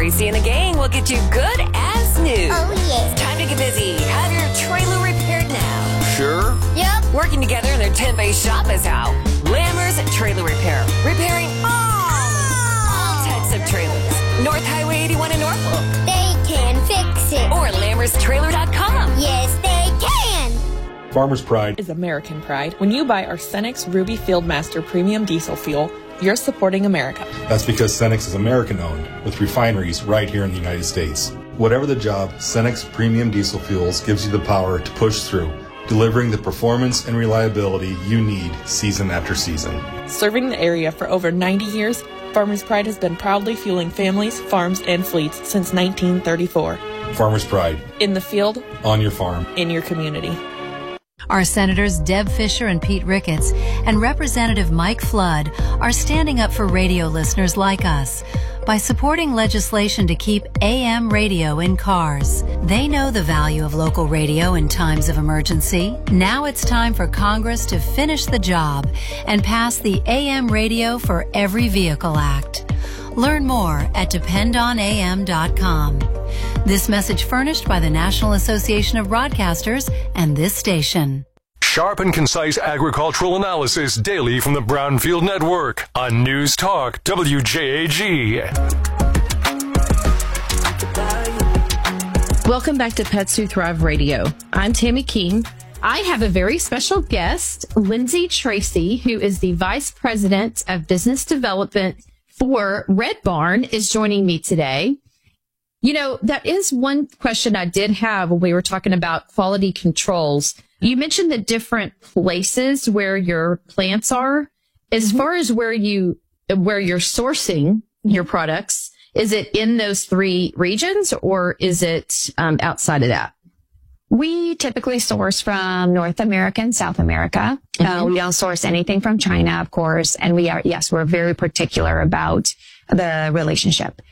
Tracy and the gang will get you good as new. Oh, yeah. It's time to get busy. Have your trailer repaired now. Sure? Yep. Working together in their 10-bay shop is how. Lammer's Trailer Repair. Repairing all types of trailers. North Highway 81 in Norfolk. They can fix it. Or lammerstrailer.com. Yes, they can. Farmer's Pride is American pride. When you buy our Cenex Ruby Fieldmaster Premium Diesel Fuel, you're supporting America. That's because Cenex is American-owned, with refineries right here in the United States. Whatever the job, Cenex Premium Diesel Fuels gives you the power to push through, delivering the performance and reliability you need season after season. Serving the area for over 90 years, Farmer's Pride has been proudly fueling families, farms, and fleets since 1934. Farmer's Pride. In the field, on your farm, in your community. Our Senators Deb Fischer and Pete Ricketts and Representative Mike Flood are standing up for radio listeners like us by supporting legislation to keep AM radio in cars. They know the value of local radio in times of emergency. Now it's time for Congress to finish the job and pass the AM Radio for Every Vehicle Act. Learn more at dependonam.com. This message furnished by the National Association of Broadcasters and this station. Sharp and concise agricultural analysis daily from the Brownfield Network on News Talk WJAG. Welcome back to Pets Who Thrive Radio. I'm Tammy Keene. I have a very special guest, Lindsay Tracy, who is the Vice President of Business Development for Red Barn, is joining me today. You know, that is one question I did have when we were talking about quality controls. You mentioned the different places where your plants are. As far as where you're sourcing your products, is it in those three regions or is it outside of that? We typically source from North America and South America. We don't source anything from China, of course. And we're very particular about the relationship,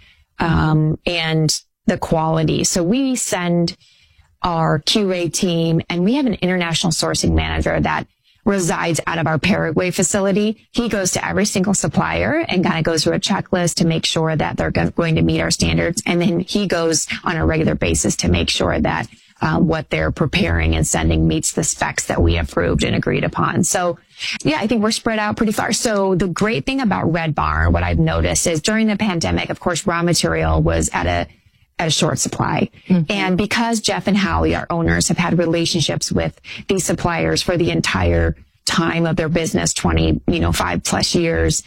and the quality. So we send our QA team, and we have an international sourcing manager that resides out of our Paraguay facility. He goes to every single supplier and kind of goes through a checklist to make sure that they're going to meet our standards. And then he goes on a regular basis to make sure that what they're preparing and sending meets the specs that we approved and agreed upon. So yeah, I think we're spread out pretty far. So the great thing about Red Barn, what I've noticed is during the pandemic, of course, raw material was at a short supply. Mm-hmm. And because Jeff and Hallie, our owners, have had relationships with these suppliers for the entire time of their business, 5+ years,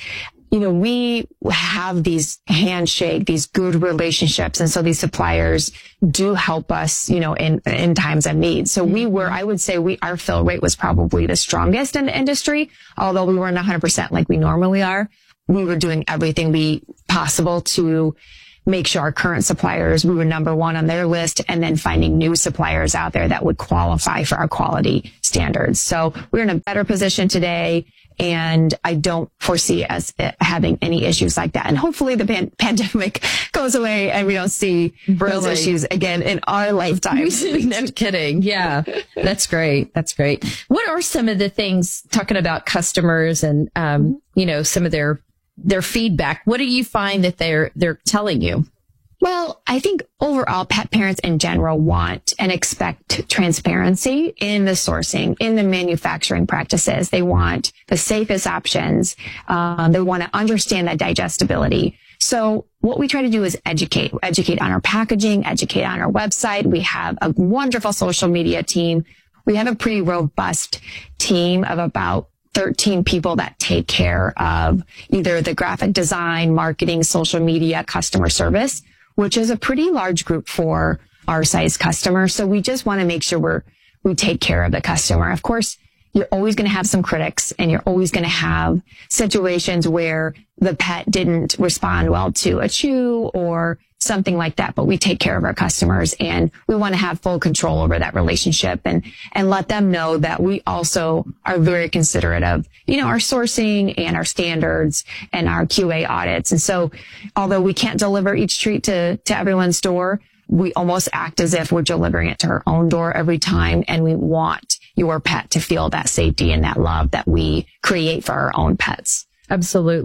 we have these these good relationships. And so these suppliers do help us, in times of need. So I would say our fill rate was probably the strongest in the industry, although we weren't 100% like we normally are. We were doing everything possible to make sure our current suppliers, we were number one on their list, and then finding new suppliers out there that would qualify for our quality standards. So we're in a better position today, and I don't foresee us having any issues like that. And hopefully the pandemic goes away and we don't see those issues again in our lifetimes. No kidding. Yeah, that's great. That's great. What are some of the things, talking about customers and, some of their feedback? What do you find that they're telling you? Well, I think overall pet parents in general want and expect transparency in the sourcing, in the manufacturing practices. They want the safest options. They want to understand that digestibility. So what we try to do is educate on our packaging, educate on our website. We have a wonderful social media team. We have a pretty robust team of about 13 people that take care of either the graphic design, marketing, social media, customer service, which is a pretty large group for our size customer. So we just want to make sure we take care of the customer. Of course, you're always going to have some critics, and you're always going to have situations where the pet didn't respond well to a chew or something like that. But we take care of our customers, and we want to have full control over that relationship and let them know that we also are very considerate of, our sourcing and our standards and our QA audits. And so although we can't deliver each treat to everyone's door, we almost act as if we're delivering it to our own door every time. And we want your pet to feel that safety and that love that we create for our own pets. Absolutely.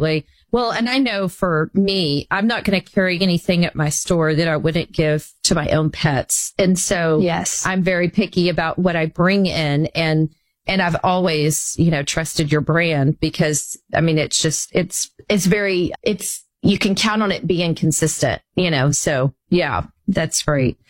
Well, and I know for me, I'm not going to carry anything at my store that I wouldn't give to my own pets. And so yes, I'm very picky about what I bring in. And I've always, trusted your brand because, I mean, it's just, you can count on it being consistent, so yeah, that's great.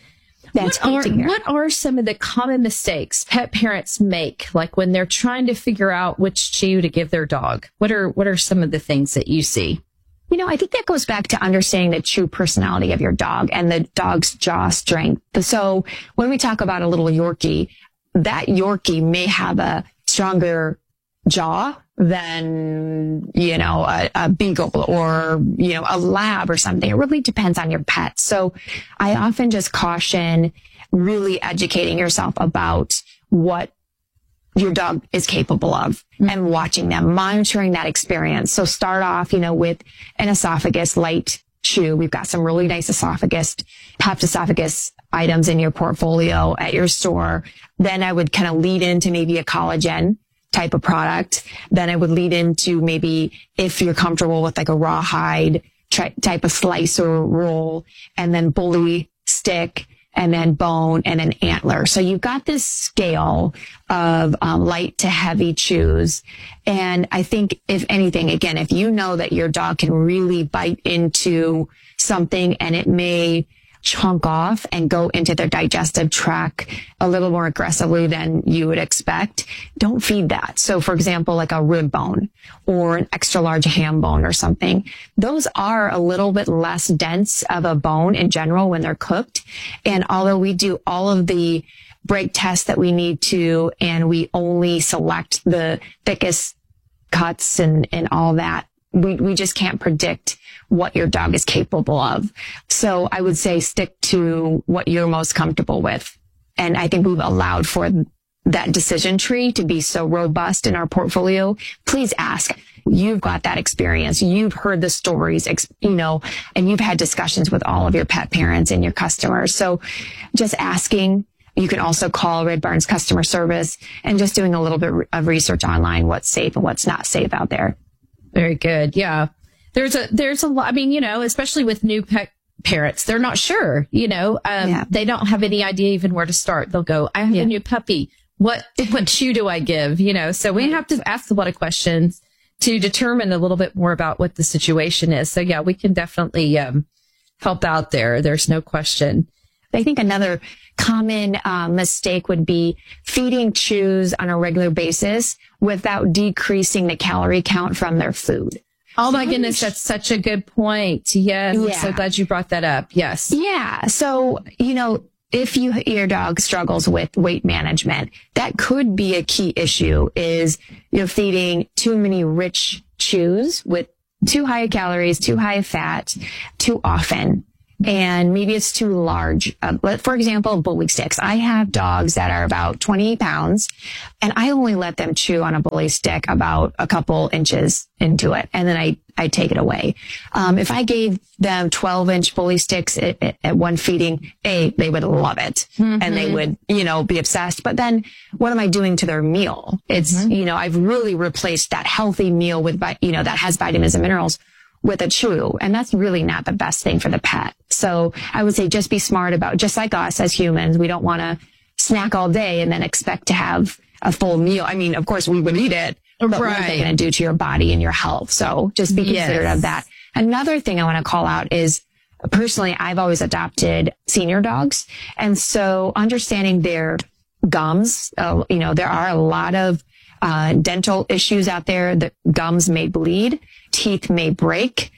What are some of the common mistakes pet parents make, like when they're trying to figure out which chew to give their dog? What are some of the things that you see? I think that goes back to understanding the true personality of your dog and the dog's jaw strength. So when we talk about a little Yorkie, that Yorkie may have a stronger jaw than, a beagle or, a lab or something. It really depends on your pet. So I often just caution really educating yourself about what your dog is capable of and watching them, monitoring that experience. So start off, with an esophagus light chew. We've got some really nice Pabst esophagus items in your portfolio at your store. Then I would kind of lead into maybe a collagen type of product. Then I would lead into maybe if you're comfortable with like a rawhide type of slice or roll, and then bully stick, and then bone, and then antler. So you've got this scale of light to heavy chews. And I think if anything, again, if you know that your dog can really bite into something and it may chunk off and go into their digestive tract a little more aggressively than you would expect, don't feed that. So for example, like a rib bone or an extra large ham bone or something, those are a little bit less dense of a bone in general when they're cooked. And although we do all of the break tests that we need to, and we only select the thickest cuts and all that, we just can't predict what your dog is capable of. So I would say stick to what you're most comfortable with. And I think we've allowed for that decision tree to be so robust in our portfolio. Please ask. You've got that experience. You've heard the stories, and you've had discussions with all of your pet parents and your customers. So just asking. You can also call Red Barn's customer service and just doing a little bit of research online, what's safe and what's not safe out there. Very good. Yeah. There's a lot, I mean, especially with new pet parents, they're not sure, they don't have any idea even where to start. They'll go, I have a new puppy. What chew do I give? So we have to ask a lot of questions to determine a little bit more about what the situation is. So yeah, we can definitely, help out there. There's no question. I think another common mistake would be feeding chews on a regular basis without decreasing the calorie count from their food. Oh my goodness, that's such a good point. Yes, yeah. I'm so glad you brought that up. Yes. Yeah. So, if your dog struggles with weight management, that could be a key issue is you're feeding too many rich chews with too high calories, too high fat, too often. And maybe it's too large. For example, bully sticks. I have dogs that are about 20 pounds, and I only let them chew on a bully stick about a couple inches into it, and then I take it away. If I gave them 12-inch bully sticks at one feeding, they would love it, and they would, be obsessed. But then what am I doing to their meal? It's, I've really replaced that healthy meal with, that has vitamins and minerals with a chew. And that's really not the best thing for the pet. So I would say just be smart about, just like us as humans, we don't want to snack all day and then expect to have a full meal. I mean, of course we would eat it, but what are they going to do to your body and your health? So just be considerate of that. Another thing I want to call out is, personally, I've always adopted senior dogs. And so understanding their gums, there are a lot of dental issues out there. The gums may bleed, teeth may break.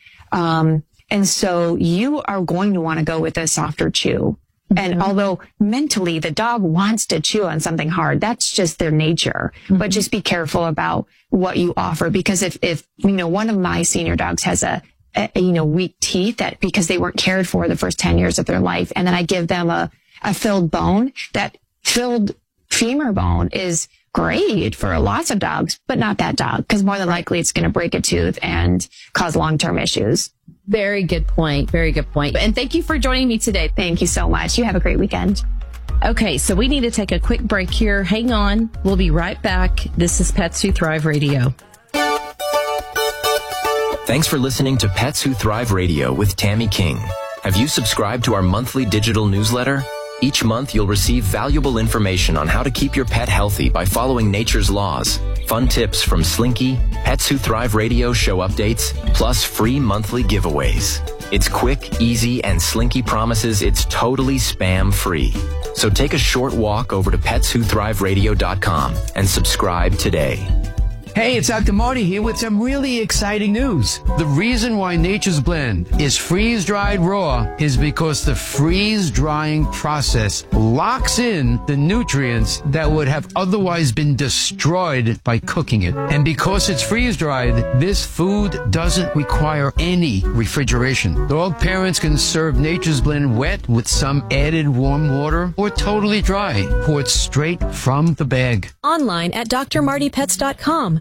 And so you are going to want to go with a softer chew. And although mentally the dog wants to chew on something hard, that's just their nature. But just be careful about what you offer, because if one of my senior dogs has a weak teeth because they weren't cared for the first 10 years of their life, and then I give them a filled bone, that filled femur bone is great for lots of dogs, but not that dog, because more than likely it's going to break a tooth and cause long-term issues. Very good point. Very good point. And thank you for joining me today. Thank you so much. You have a great weekend. Okay, so we need to take a quick break here. Hang on. We'll be right back. This is Pets Who Thrive Radio. Thanks for listening to Pets Who Thrive Radio with Tammy King. Have you subscribed to our monthly digital newsletter? Each month, you'll receive valuable information on how to keep your pet healthy by following nature's laws, fun tips from Slinky, Pets Who Thrive Radio show updates, plus free monthly giveaways. It's quick, easy, and Slinky promises it's totally spam-free. So take a short walk over to PetsWhoThriveRadio.com and subscribe today. Hey, it's Dr. Marty here with some really exciting news. The reason why Nature's Blend is freeze-dried raw is because the freeze-drying process locks in the nutrients that would have otherwise been destroyed by cooking it. And because it's freeze-dried, this food doesn't require any refrigeration. Dog parents can serve Nature's Blend wet with some added warm water or totally dry, poured straight from the bag. Online at drmartypets.com.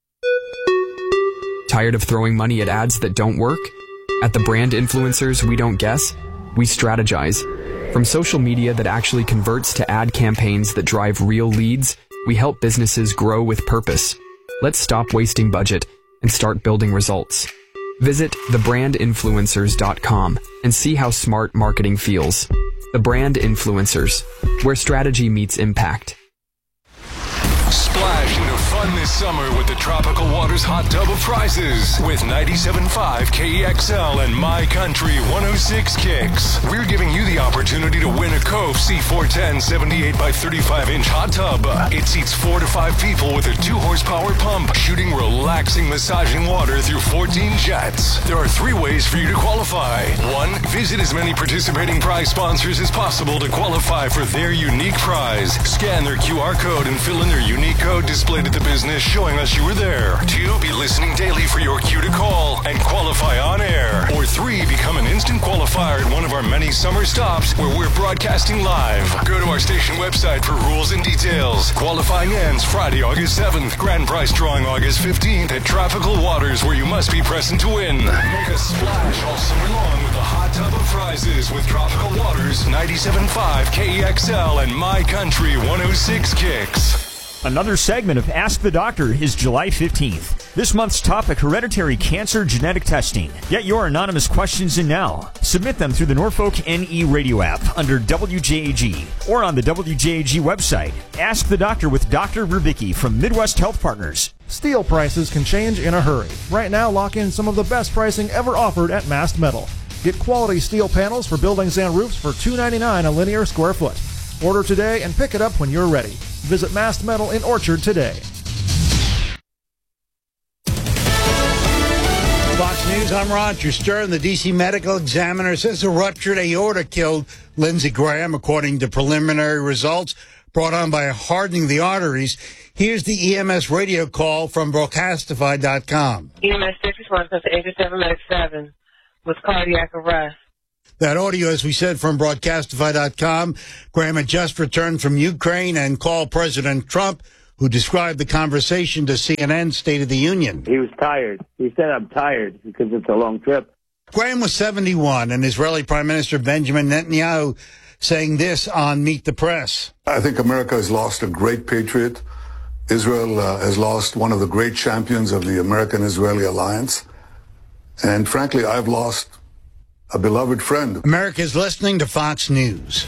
Tired of throwing money at ads that don't work? At the Brand Influencers We Don't Guess, we strategize. From social media that actually converts to ad campaigns that drive real leads, we help businesses grow with purpose. Let's stop wasting budget and start building results. Visit thebrandinfluencers.com and see how smart marketing feels. The Brand Influencers, where strategy meets impact. Splash into fun this summer with the Tropical Waters Hot Tub of Prizes with 97.5 KEXL and My Country 106 Kicks. We're giving you the opportunity to win a Cove C410 78 by 35 inch hot tub. It seats 4 to 5 people with a 2-horsepower pump, shooting relaxing, massaging water through 14 jets. There are 3 ways for you to qualify. 1, visit as many participating prize sponsors as possible to qualify for their unique prize. Scan their QR code and fill in their unique code displayed at the business showing us you were there. 2, be listening daily for your cue to call and qualify on air. Or 3, become an instant qualifier at one of our many summer stops where we're broadcasting live. Go to our station website for rules and details. Qualifying ends Friday, August 7th. Grand prize drawing August 15th at Tropical Waters, where you must be present to win. Make a splash all summer long with a hot tub of prizes with Tropical Waters, 97.5 KEXL and My Country 106 Kicks. Another segment of Ask the Doctor is July 15th. This month's topic, hereditary cancer genetic testing. Get your anonymous questions in now. Submit them through the Norfolk NE radio app under WJAG or on the WJAG website. Ask the Doctor with Dr. Rubicki from Midwest Health Partners. Steel prices can change in a hurry. Right now, lock in some of the best pricing ever offered at Mast Metal. Get quality steel panels for buildings and roofs for $2.99 a linear square foot. Order today and pick it up when you're ready. Visit Mast Metal in Orchard today. Fox News, I'm Roger Stern. The D.C. medical examiner says a ruptured aorta killed Lindsey Graham, according to preliminary results brought on by hardening the arteries. Here's the EMS radio call from Broadcastify.com. EMS 6 response to 87 Medic 7 with cardiac arrest. That audio, as we said, from Broadcastify.com. Graham had just returned from Ukraine and called President Trump, who described the conversation to CNN's State of the Union. He was tired. He said, I'm tired because it's a long trip. Graham was 71, and Israeli Prime Minister Benjamin Netanyahu saying this on Meet the Press. I think America has lost a great patriot. Israel has lost one of the great champions of the American-Israeli alliance. And frankly, I've lost a beloved friend. America's listening to Fox News.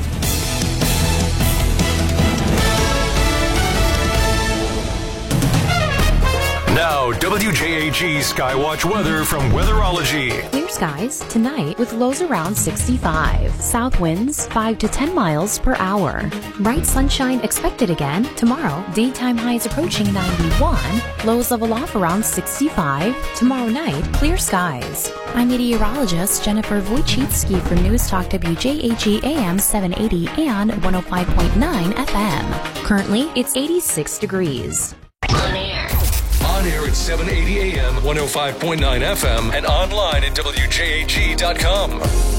Now, WJAG Skywatch weather from Weatherology. Clear skies tonight with lows around 65. South winds 5 to 10 miles per hour. Bright sunshine expected again tomorrow. Daytime highs approaching 91. Lows level off around 65. Tomorrow night, clear skies. I'm meteorologist Jennifer Wojcicki for News Talk WJAG AM 780 and 105.9 FM. Currently, it's 86 degrees. On air at 780 AM, 105.9 FM, and online at WJAG.com.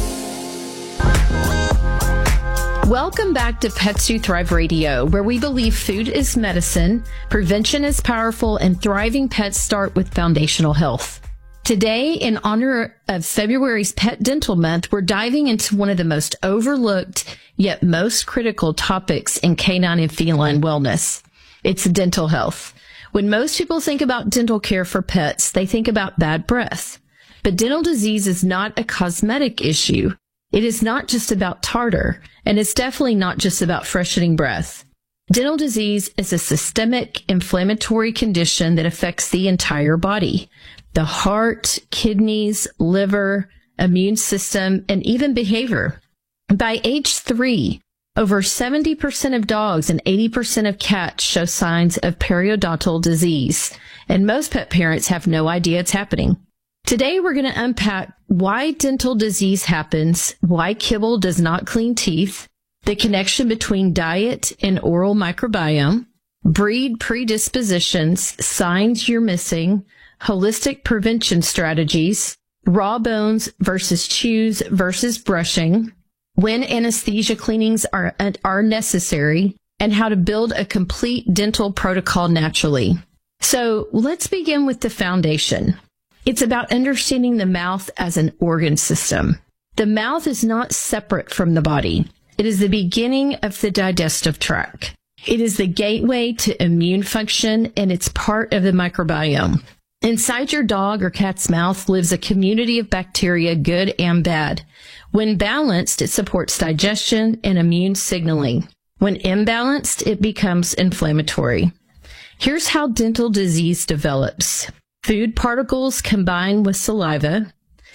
Welcome back to Pets Who Thrive Radio, where we believe food is medicine, prevention is powerful, and thriving pets start with foundational health. Today, in honor of February's Pet Dental Month, we're diving into one of the most overlooked yet most critical topics in canine and feline wellness. It's dental health. When most people think about dental care for pets, they think about bad breath. But dental disease is not a cosmetic issue. It is not just about tartar, and it's definitely not just about freshening breath. Dental disease is a systemic inflammatory condition that affects the entire body. The heart, kidneys, liver, immune system, and even behavior. By age 3, over 70% of dogs and 80% of cats show signs of periodontal disease, and most pet parents have no idea it's happening. Today, we're going to unpack why dental disease happens, why kibble does not clean teeth, the connection between diet and oral microbiome, breed predispositions, signs you're missing, holistic prevention strategies, raw bones versus chews versus brushing, when anesthesia cleanings are necessary, and how to build a complete dental protocol naturally. So let's begin with the foundation. It's about understanding the mouth as an organ system. The mouth is not separate from the body. It is the beginning of the digestive tract. It is the gateway to immune function, and it's part of the microbiome. Inside your dog or cat's mouth lives a community of bacteria, good and bad. When balanced, it supports digestion and immune signaling. When imbalanced, it becomes inflammatory. Here's how dental disease develops. Food particles combine with saliva.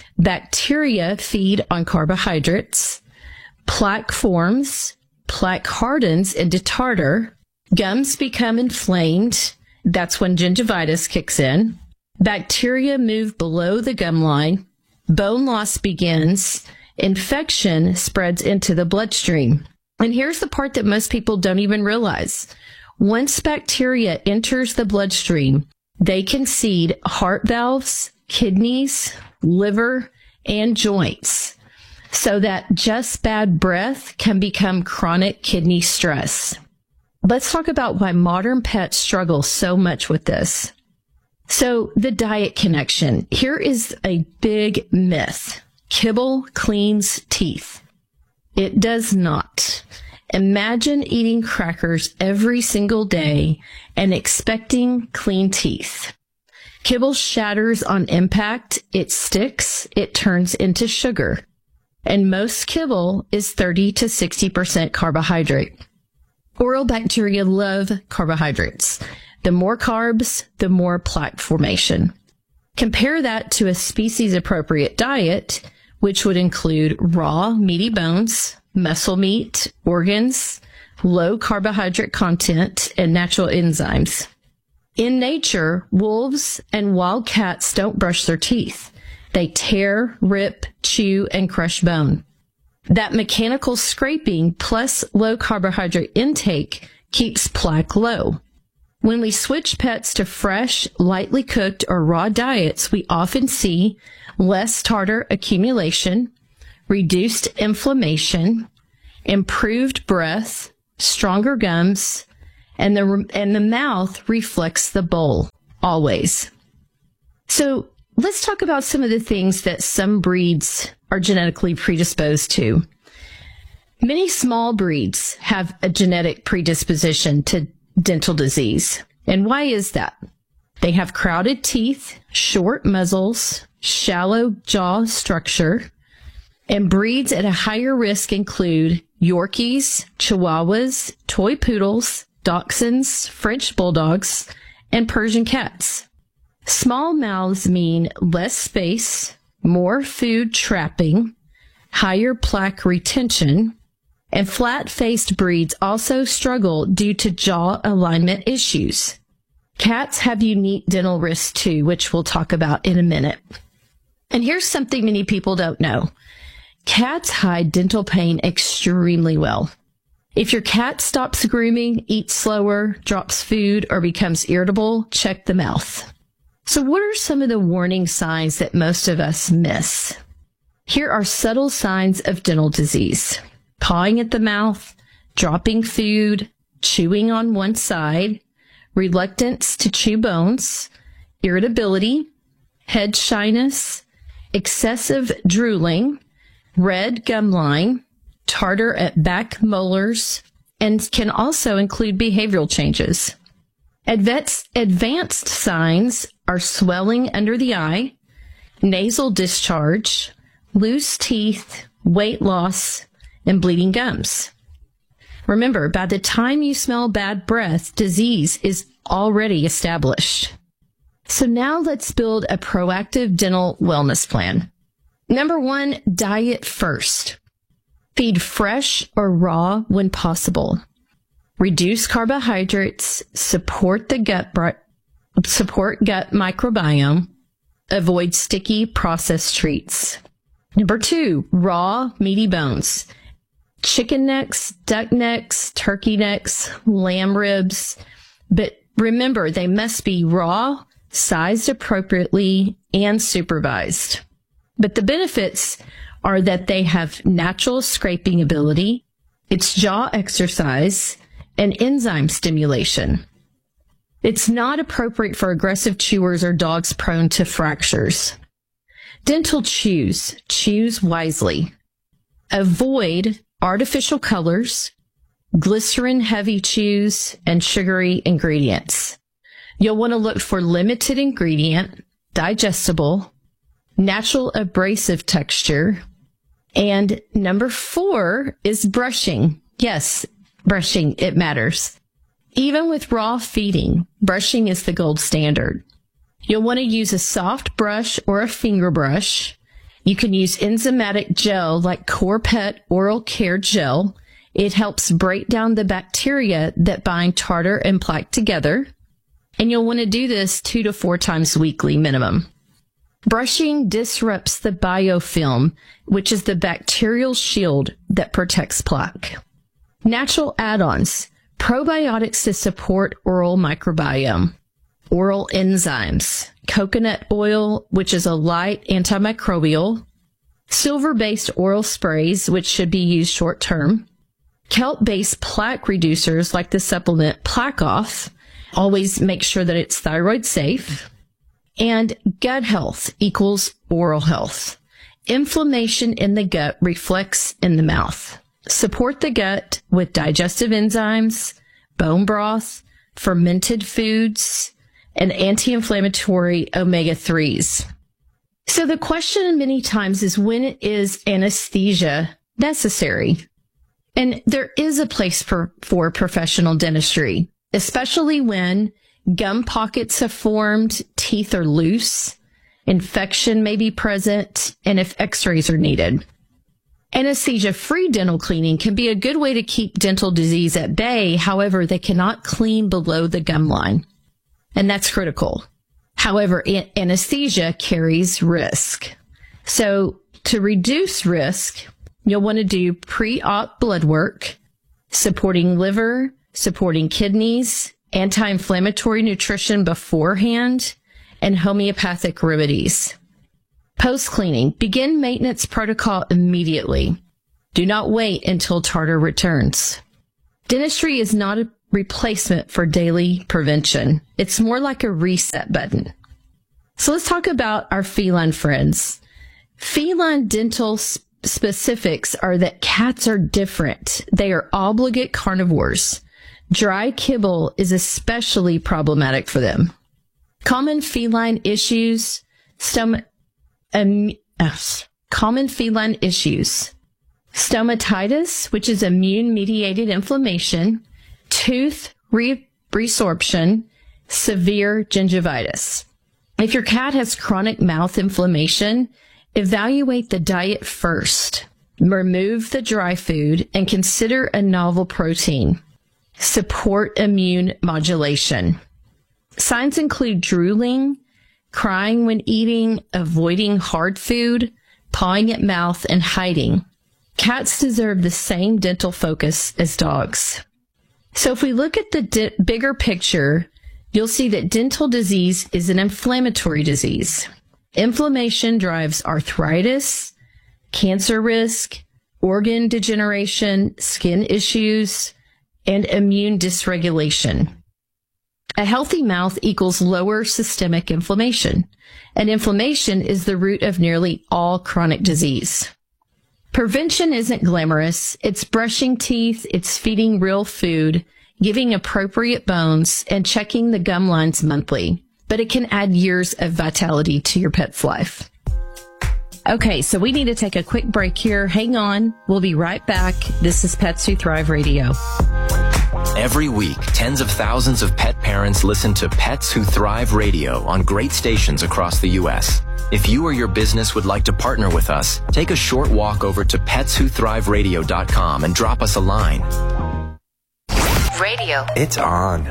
Bacteria feed on carbohydrates. Plaque forms. Plaque hardens into tartar. Gums become inflamed. That's when gingivitis kicks in. Bacteria move below the gum line. Bone loss begins. Infection spreads into the bloodstream. And here's the part that most people don't even realize. Once bacteria enters the bloodstream, they can seed heart valves, kidneys, liver, and joints, so that just bad breath can become chronic kidney stress. Let's talk about why modern pets struggle so much with this. So the diet connection. Here is a big myth. Kibble cleans teeth. It does not. Imagine eating crackers every single day and expecting clean teeth. Kibble shatters on impact. It sticks. It turns into sugar. And most kibble is 30 to 60% carbohydrate. Oral bacteria love carbohydrates. The more carbs, the more plaque formation. Compare that to a species-appropriate diet, which would include raw, meaty bones, muscle meat, organs, low carbohydrate content, and natural enzymes. In nature, wolves and wild cats don't brush their teeth. They tear, rip, chew, and crush bone. That mechanical scraping plus low carbohydrate intake keeps plaque low. When we switch pets to fresh, lightly cooked, or raw diets, we often see less tartar accumulation, reduced inflammation, improved breath, stronger gums, and the mouth reflects the bowl, always. So let's talk about some of the things that some breeds are genetically predisposed to. Many small breeds have a genetic predisposition to dental disease. And why is that? They have crowded teeth, short muzzles, shallow jaw structure, and breeds at a higher risk include Yorkies, Chihuahuas, toy poodles, Dachshunds, French bulldogs, and Persian cats. Small mouths mean less space, more food trapping, higher plaque retention, and flat-faced breeds also struggle due to jaw alignment issues. Cats have unique dental risks too, which we'll talk about in a minute. And here's something many people don't know. Cats hide dental pain extremely well. If your cat stops grooming, eats slower, drops food, or becomes irritable, check the mouth. So what are some of the warning signs that most of us miss? Here are subtle signs of dental disease. Pawing at the mouth, dropping food, chewing on one side, reluctance to chew bones, irritability, head shyness, excessive drooling, red gum line, tartar at back molars, and can also include behavioral changes. Advanced signs are swelling under the eye, nasal discharge, loose teeth, weight loss, and bleeding gums. Remember, by the time you smell bad breath, disease is already established. So now let's build a proactive dental wellness plan. Number 1, diet first. Feed fresh or raw when possible. Reduce carbohydrates, support gut microbiome, avoid sticky processed treats. Number 2, raw meaty bones. Chicken necks, duck necks, turkey necks, lamb ribs. But remember, they must be raw, sized appropriately, and supervised. But the benefits are that they have natural scraping ability, it's jaw exercise, and enzyme stimulation. It's not appropriate for aggressive chewers or dogs prone to fractures. Dental chews. Choose wisely. Avoid artificial colors, glycerin-heavy chews, and sugary ingredients. You'll want to look for limited ingredient, digestible, natural abrasive texture. And number 4 is brushing. Yes, brushing, it matters. Even with raw feeding, brushing is the gold standard. You'll want to use a soft brush or a finger brush. You can use enzymatic gel like Corepet Oral Care Gel. It helps break down the bacteria that bind tartar and plaque together. And you'll want to do this 2 to 4 times weekly minimum. Brushing disrupts the biofilm, which is the bacterial shield that protects plaque. Natural add-ons. Probiotics to support oral microbiome. Oral enzymes. Coconut oil, which is a light antimicrobial. Silver-based oral sprays, which should be used short-term. Kelp-based plaque reducers like the supplement Plaque Off. Always make sure that it's thyroid safe. And gut health equals oral health. Inflammation in the gut reflects in the mouth. Support the gut with digestive enzymes, bone broth, fermented foods, and anti-inflammatory omega-3s. So the question many times is, when is anesthesia necessary? And there is a place for professional dentistry, especially when gum pockets have formed, teeth are loose, infection may be present, and if x-rays are needed. Anesthesia-free dental cleaning can be a good way to keep dental disease at bay. However, they cannot clean below the gum line, and that's critical. However, anesthesia carries risk. So to reduce risk, you'll want to do pre-op blood work, supporting liver, supporting kidneys, anti-inflammatory nutrition beforehand, and homeopathic remedies. Post-cleaning, begin maintenance protocol immediately. Do not wait until tartar returns. Dentistry is not a replacement for daily prevention. It's more like a reset button. So let's talk about our feline friends. Feline dental specifics are that cats are different. They are obligate carnivores. Dry kibble is especially problematic for them. Common feline issues, stomatitis, which is immune-mediated inflammation, tooth resorption, severe gingivitis. If your cat has chronic mouth inflammation, evaluate the diet first. Remove the dry food and consider a novel protein. Support immune modulation. Signs include drooling, crying when eating, avoiding hard food, pawing at mouth, and hiding. Cats deserve the same dental focus as dogs. So if we look at the bigger picture, you'll see that dental disease is an inflammatory disease. Inflammation drives arthritis, cancer risk, organ degeneration, skin issues, and immune dysregulation. A healthy mouth equals lower systemic inflammation, and inflammation is the root of nearly all chronic disease. Prevention isn't glamorous. It's brushing teeth, it's feeding real food, giving appropriate bones, and checking the gum lines monthly, but it can add years of vitality to your pet's life. Okay, so we need to take a quick break here. Hang on. We'll be right back. This is Pets Who Thrive Radio. Every week, tens of thousands of pet parents listen to Pets Who Thrive Radio on great stations across the U.S. If you or your business would like to partner with us, take a short walk over to PetsWhoThriveRadio.com and drop us a line. Radio. It's on.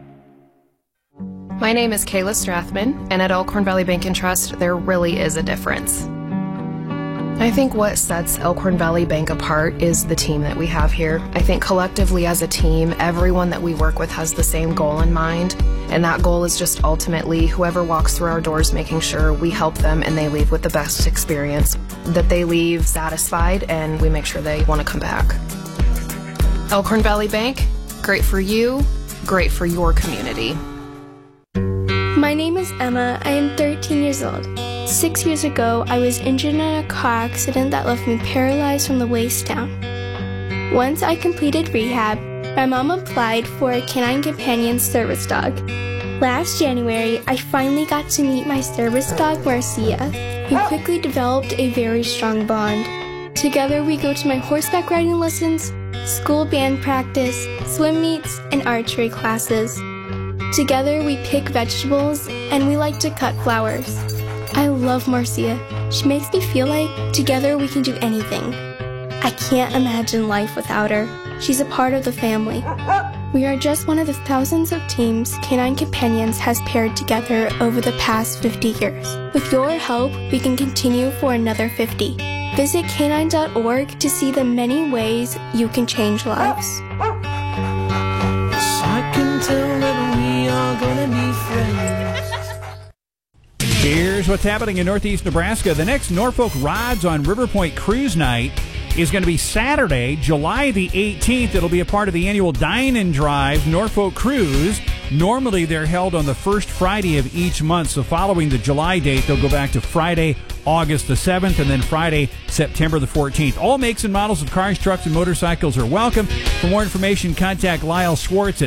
My name is Kayla Strathman, and at Elkhorn Valley Bank and Trust, there really is a difference. I think what sets Elkhorn Valley Bank apart is the team that we have here. I think collectively as a team, everyone that we work with has the same goal in mind, and that goal is just ultimately whoever walks through our doors making sure we help them and they leave with the best experience, that they leave satisfied, and we make sure they want to come back. Elkhorn Valley Bank, great for you, great for your community. My name is Emma. I am 13 years old. 6 years ago, I was injured in a car accident that left me paralyzed from the waist down. Once I completed rehab, my mom applied for a Canine Companion service dog. Last January, I finally got to meet my service dog, Marcia, who quickly developed a very strong bond. Together, we go to my horseback riding lessons, school band practice, swim meets, and archery classes. Together, we pick vegetables, and we like to cut flowers. I love Marcia. She makes me feel like together we can do anything. I can't imagine life without her. She's a part of the family. We are just one of the thousands of teams Canine Companions has paired together over the past 50 years. With your help, we can continue for another 50. Visit canine.org to see the many ways you can change lives. I can tell that we are gonna be friends. Here's what's happening in Northeast Nebraska. The next Norfolk Rods on River Point Cruise Night is going to be Saturday, July the 18th. It'll be a part of the annual Dine and Drive Norfolk Cruise. Normally, they're held on the first Friday of each month, so following the July date, they'll go back to Friday, August the 7th, and then Friday, September the 14th. All makes and models of cars, trucks, and motorcycles are welcome. For more information, contact Lyle Schwartz at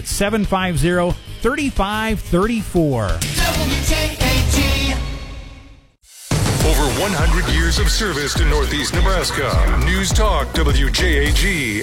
750-3534. Over 100 years of service to Northeast Nebraska. News Talk WJAG.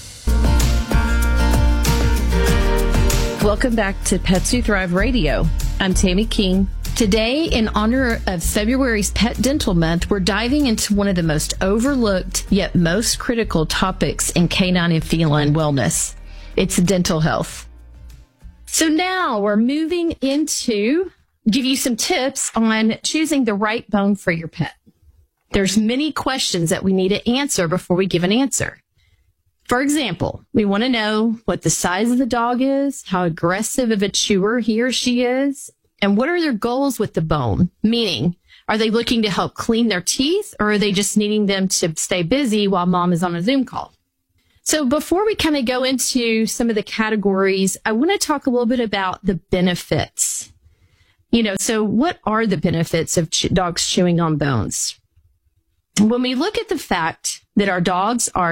Welcome back to Pets Who Thrive Radio. I'm Tammy King. Today, in honor of February's Pet Dental Month, we're diving into one of the most overlooked yet most critical topics in canine and feline wellness. It's dental health. So now we're moving into give you some tips on choosing the right bone for your pet. There's many questions that we need to answer before we give an answer. For example, we want to know what the size of the dog is, how aggressive of a chewer he or she is, and what are their goals with the bone? Meaning, are they looking to help clean their teeth, or are they just needing them to stay busy while mom is on a Zoom call? So before we kind of go into some of the categories, I want to talk a little bit about the benefits. So what are the benefits of dogs chewing on bones? When we look at the fact that our dogs are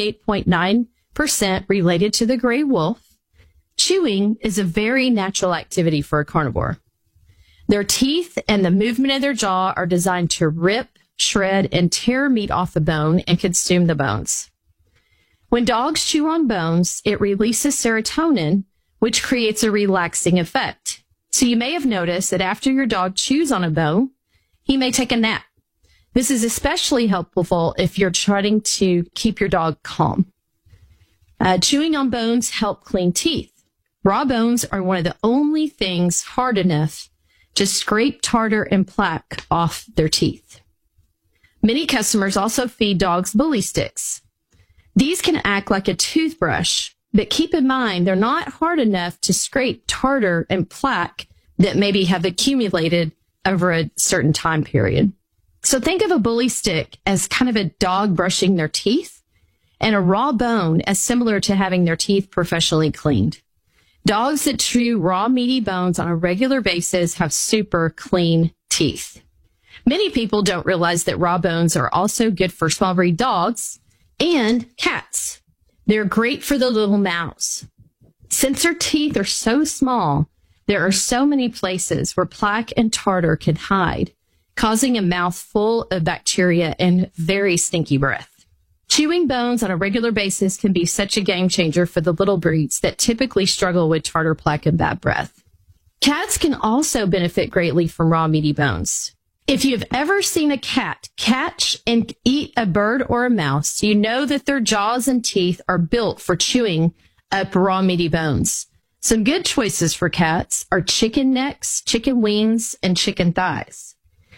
98.9% related to the gray wolf, chewing is a very natural activity for a carnivore. Their teeth and the movement of their jaw are designed to rip, shred, and tear meat off the bone and consume the bones. When dogs chew on bones, it releases serotonin, which creates a relaxing effect. So you may have noticed that after your dog chews on a bone, he may take a nap. This is especially helpful if you're trying to keep your dog calm. Chewing on bones help clean teeth. Raw bones are one of the only things hard enough to scrape tartar and plaque off their teeth. Many customers also feed dogs bully sticks. These can act like a toothbrush, but keep in mind, they're not hard enough to scrape tartar and plaque that maybe have accumulated over a certain time period. So think of a bully stick as kind of a dog brushing their teeth, and a raw bone as similar to having their teeth professionally cleaned. Dogs that chew raw meaty bones on a regular basis have super clean teeth. Many people don't realize that raw bones are also good for small breed dogs and cats. They're great for the little mouths. Since their teeth are so small, there are so many places where plaque and tartar can hide, causing a mouth full of bacteria and very stinky breath. Chewing bones on a regular basis can be such a game changer for the little breeds that typically struggle with tartar plaque and bad breath. Cats can also benefit greatly from raw meaty bones. If you've ever seen a cat catch and eat a bird or a mouse, you know that their jaws and teeth are built for chewing up raw meaty bones. Some good choices for cats are chicken necks, chicken wings, and chicken thighs.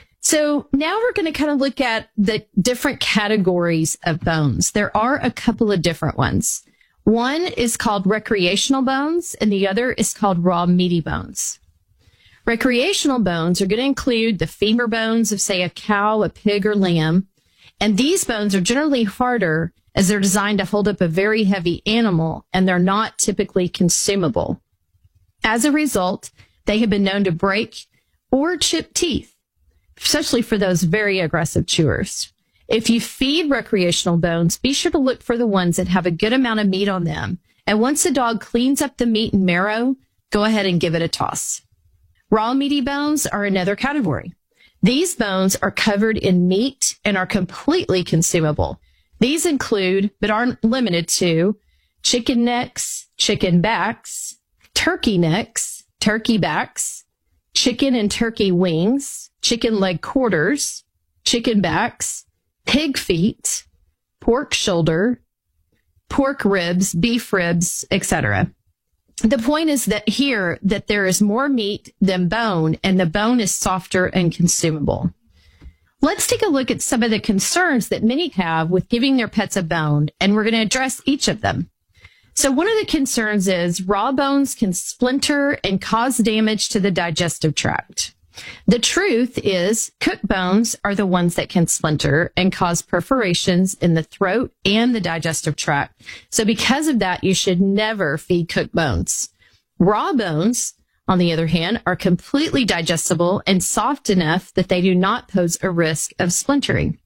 So now we're going to kind of look at the different categories of bones. There are a couple of different ones. One is called recreational bones, and the other is called raw meaty bones. Recreational bones are going to include the femur bones of, say, a cow, a pig, or lamb. And these bones are generally harder as they're designed to hold up a very heavy animal, and they're not typically consumable. As a result, they have been known to break or chip teeth, especially for those very aggressive chewers. If you feed recreational bones, be sure to look for the ones that have a good amount of meat on them. And once the dog cleans up the meat and marrow, go ahead and give it a toss. Raw meaty bones are another category. These bones are covered in meat and are completely consumable. These include, but aren't limited to, chicken necks, chicken backs, turkey necks, turkey backs, chicken and turkey wings, chicken leg quarters, chicken backs, pig feet, pork shoulder, pork ribs, beef ribs, etc. The point is that here that there is more meat than bone, and the bone is softer and consumable. Let's take a look at some of the concerns that many have with giving their pets a bone, and we're going to address each of them. So one of the concerns is raw bones can splinter and cause damage to the digestive tract. The truth is cooked bones are the ones that can splinter and cause perforations in the throat and the digestive tract. So because of that, you should never feed cooked bones. Raw bones, on the other hand, are completely digestible and soft enough that they do not pose a risk of splintering.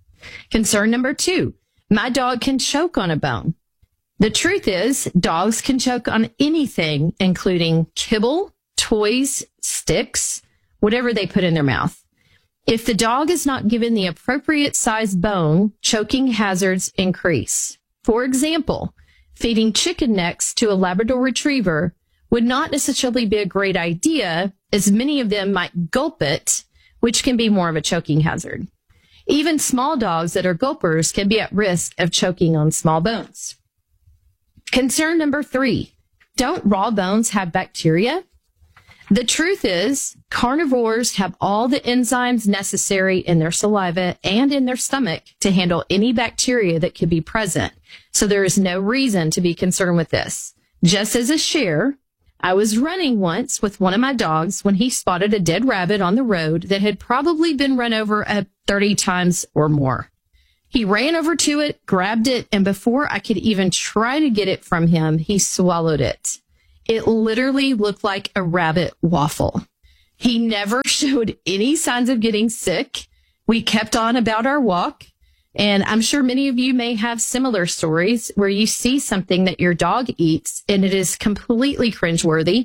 Concern number 2, my dog can choke on a bone. The truth is dogs can choke on anything, including kibble, toys, sticks, whatever they put in their mouth. If the dog is not given the appropriate size bone, choking hazards increase. For example, feeding chicken necks to a Labrador Retriever would not necessarily be a great idea, as many of them might gulp it, which can be more of a choking hazard. Even small dogs that are gulpers can be at risk of choking on small bones. Concern number 3, don't raw bones have bacteria? The truth is, carnivores have all the enzymes necessary in their saliva and in their stomach to handle any bacteria that could be present. So there is no reason to be concerned with this. Just as a share, I was running once with one of my dogs when he spotted a dead rabbit on the road that had probably been run over 30 times or more. He ran over to it, grabbed it, and before I could even try to get it from him, he swallowed it. It literally looked like a rabbit waffle. He never showed any signs of getting sick. We kept on about our walk. And I'm sure many of you may have similar stories where you see something that your dog eats and it is completely cringeworthy,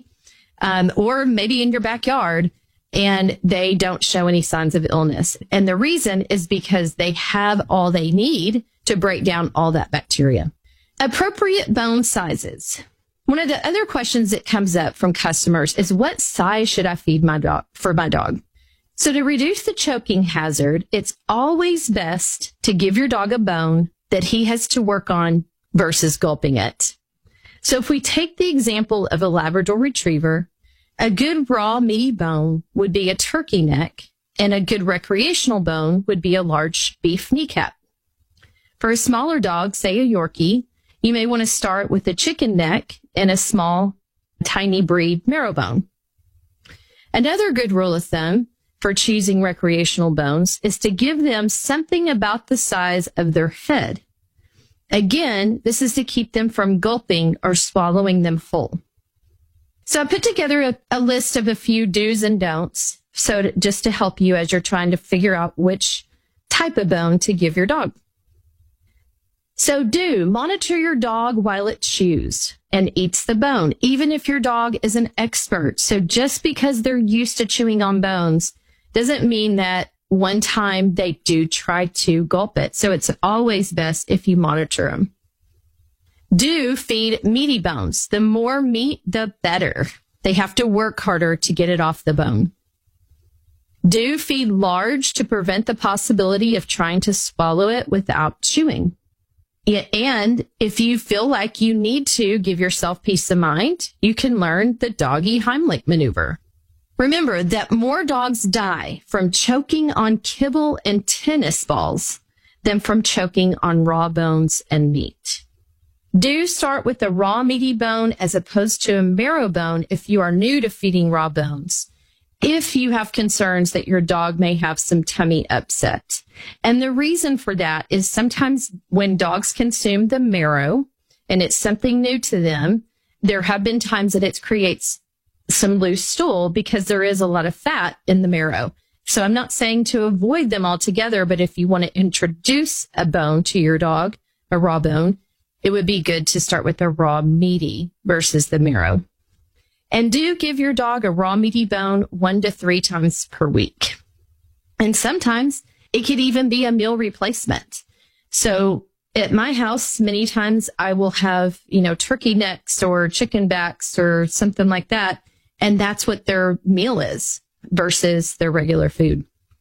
or maybe in your backyard, and they don't show any signs of illness. And the reason is because they have all they need to break down all that bacteria. Appropriate bone sizes. One of the other questions that comes up from customers is, what size should I feed my dog for my dog? So to reduce the choking hazard, it's always best to give your dog a bone that he has to work on versus gulping it. So if we take the example of a Labrador Retriever, a good raw meaty bone would be a turkey neck, and a good recreational bone would be a large beef kneecap. For a smaller dog, say a Yorkie, you may want to start with a chicken neck and a small, tiny breed marrow bone. Another good rule of thumb for choosing recreational bones is to give them something about the size of their head. Again, this is to keep them from gulping or swallowing them whole. So I put together a list of a few do's and don'ts, just to help you as you're trying to figure out which type of bone to give your dog. So monitor your dog while it chews and eats the bone, even if your dog is an expert. So just because they're used to chewing on bones doesn't mean that one time they do try to gulp it. So it's always best if you monitor them. Do feed meaty bones. The more meat, the better. They have to work harder to get it off the bone. Do feed large to prevent the possibility of trying to swallow it without chewing. And if you feel like you need to give yourself peace of mind, you can learn the doggy Heimlich maneuver. Remember that more dogs die from choking on kibble and tennis balls than from choking on raw bones and meat. Do start with a raw meaty bone as opposed to a marrow bone if you are new to feeding raw bones, if you have concerns that your dog may have some tummy upset. And the reason for that is sometimes when dogs consume the marrow and it's something new to them, there have been times that it creates some loose stool because there is a lot of fat in the marrow. So I'm not saying to avoid them altogether, but if you want to introduce a bone to your dog, a raw bone, it would be good to start with the raw meaty versus the marrow. And do give your dog a raw meaty bone 1 to 3 times per week. And sometimes it could even be a meal replacement. So at my house, many times I will have, turkey necks or chicken backs or something like that. And that's what their meal is versus their regular food.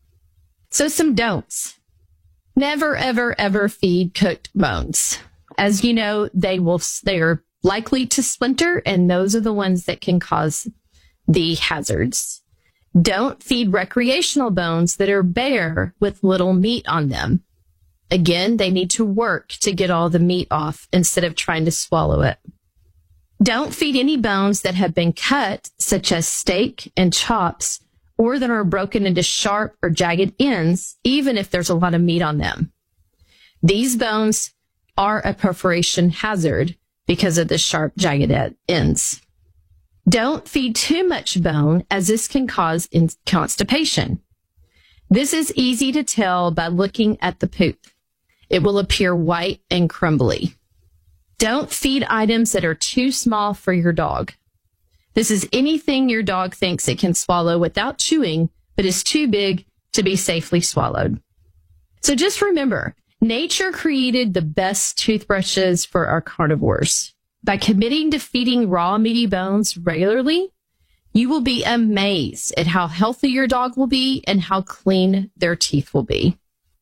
So some don'ts. Never, ever, ever feed cooked bones. As you know, they are likely to splinter, and those are the ones that can cause the hazards. Don't feed recreational bones that are bare with little meat on them. Again, they need to work to get all the meat off instead of trying to swallow it. Don't feed any bones that have been cut, such as steak and chops, or that are broken into sharp or jagged ends, even if there's a lot of meat on them. These bones are a perforation hazard because of the sharp, jagged ends. Don't feed too much bone, as this can cause constipation. This is easy to tell by looking at the poop. It will appear white and crumbly. Don't feed items that are too small for your dog. This is anything your dog thinks it can swallow without chewing, but is too big to be safely swallowed. So just remember, nature created the best toothbrushes for our carnivores. By committing to feeding raw meaty bones regularly, you will be amazed at how healthy your dog will be and how clean their teeth will be.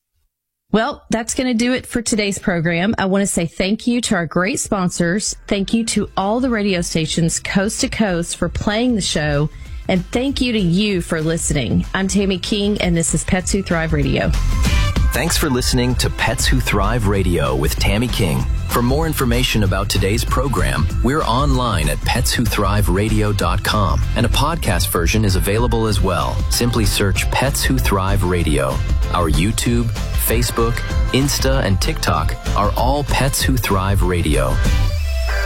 Well, that's going to do it for today's program. I want to say thank you to our great sponsors. Thank you to all the radio stations coast to coast for playing the show. And thank you to you for listening. I'm Tammy King, and this is Pets Who Thrive Radio. Thanks for listening to Pets Who Thrive Radio with Tammy King. For more information about today's program, we're online at petswhothriveradio.com, and a podcast version is available as well. Simply search Pets Who Thrive Radio. Our YouTube, Facebook, Insta, and TikTok are all Pets Who Thrive Radio.